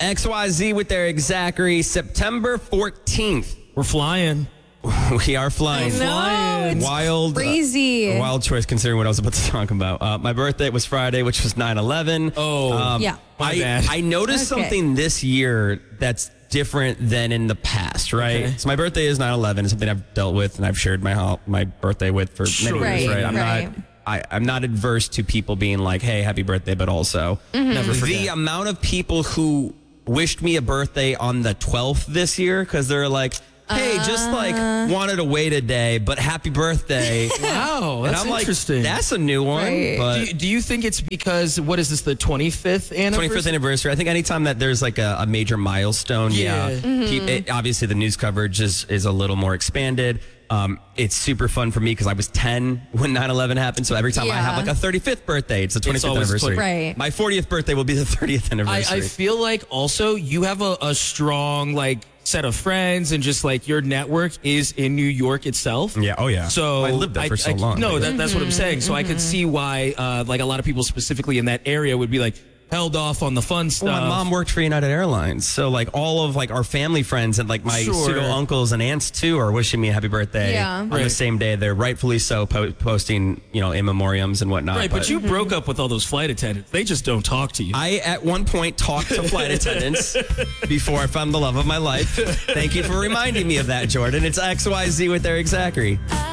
XYZ with Eric Zachary, September 14th. We're flying. We are flying. It's Wild, crazy. wild choice considering what I was about to talk about. My birthday was Friday, which was 9/11. Yeah. My bad. I noticed something this year that's different than in the past, right? Okay. So my birthday is 9/11. It's something I've dealt with and I've shared my birthday with for many Right, years, right? right. I'm not adverse to people being like, hey, happy birthday, but also Never forget. the amount of people who wished me a birthday on the 12th this year because they're like, hey, just like wanted to wait a day, but happy birthday. Wow, And that's I'm interesting. like, that's a new one. Right. But do you think it's because, what is this, the 25th anniversary? 25th anniversary. I think anytime that there's like a major milestone, Yeah. obviously the news coverage is a little more expanded. It's super fun for me because I was 10 when 9/11 happened. So every time I have Yeah. like a 35th birthday, it's the 25th always anniversary. Right. My 40th birthday will be the 30th anniversary. I feel like also you have a strong like set of friends and just like your network is in New York itself. Yeah. Oh yeah. So I lived there for so long. No, that's what I'm saying. So I could see why like a lot of people specifically in that area would be like held off on the fun stuff. Well, my mom worked for United Airlines, so like all of like our family friends and like my Sure. pseudo uncles and aunts too are wishing me a happy birthday Yeah. on the Right. same day. They're rightfully so posting, in memoriams and whatnot. Right, but you broke up with all those flight attendants. They just don't talk to you. I at one point talked to flight attendants before I found the love of my life. Thank you for reminding me of that, Jordan. It's XYZ with Eric Zachary.